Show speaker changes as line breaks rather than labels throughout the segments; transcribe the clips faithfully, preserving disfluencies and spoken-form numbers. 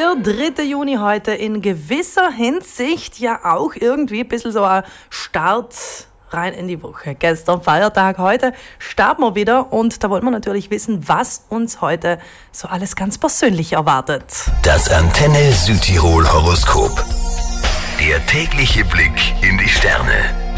Der dritte Juni heute, in gewisser Hinsicht ja auch irgendwie ein bisschen so ein Start rein in die Woche. Gestern Feiertag, heute starten wir wieder und da wollen wir natürlich wissen, was uns heute so alles ganz persönlich erwartet.
Das Antenne Südtirol Horoskop. Der tägliche Blick in die Sterne.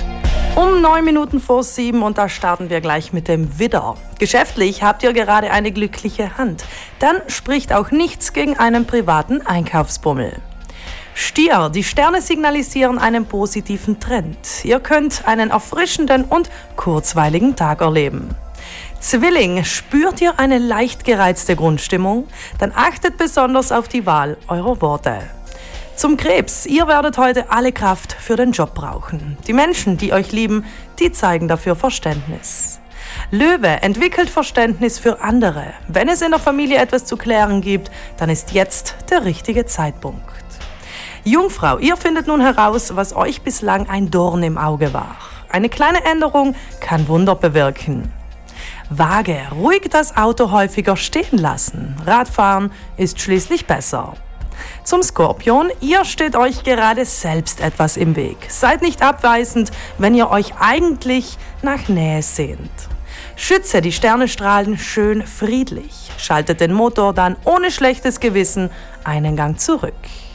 Um neun Minuten vor sieben und da starten wir gleich mit dem Widder. Geschäftlich habt ihr gerade eine glückliche Hand. Dann spricht auch nichts gegen einen privaten Einkaufsbummel. Stier, die Sterne signalisieren einen positiven Trend. Ihr könnt einen erfrischenden und kurzweiligen Tag erleben. Zwilling, spürt ihr eine leicht gereizte Grundstimmung? Dann achtet besonders auf die Wahl eurer Worte. Zum Krebs, ihr werdet heute alle Kraft für den Job brauchen. Die Menschen, die euch lieben, die zeigen dafür Verständnis. Löwe, entwickelt Verständnis für andere. Wenn es in der Familie etwas zu klären gibt, dann ist jetzt der richtige Zeitpunkt. Jungfrau, ihr findet nun heraus, was euch bislang ein Dorn im Auge war. Eine kleine Änderung kann Wunder bewirken. Waage, ruhig das Auto häufiger stehen lassen. Radfahren ist schließlich besser. Zum Skorpion, ihr steht euch gerade selbst etwas im Weg. Seid nicht abweisend, wenn ihr euch eigentlich nach Nähe sehnt. Schütze, die Sterne strahlen schön friedlich. Schaltet den Motor dann ohne schlechtes Gewissen einen Gang zurück.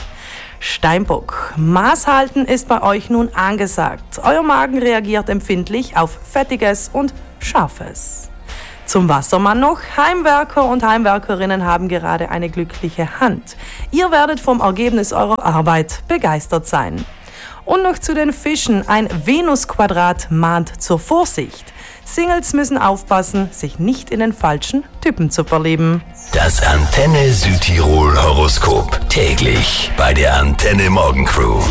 Steinbock, Maß halten ist bei euch nun angesagt. Euer Magen reagiert empfindlich auf Fettiges und Scharfes. Zum Wassermann noch, Heimwerker und Heimwerkerinnen haben gerade eine glückliche Hand. Ihr werdet vom Ergebnis eurer Arbeit begeistert sein. Und noch zu den Fischen, ein Venus-Quadrat mahnt zur Vorsicht. Singles müssen aufpassen, sich nicht in den falschen Typen zu verlieben.
Das Antenne Südtirol Horoskop. Täglich bei der Antenne Morgencrew.